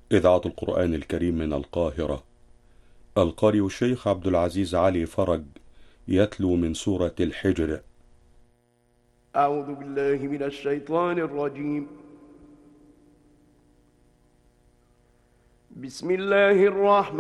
إذاعة القرآن الكريم من القاهرة. القارئ الشيخ عبد العزيز علي فرج يتلو من سورة الحجر. أعوذ بالله من الشيطان الرجيم. بسم الله الرحمن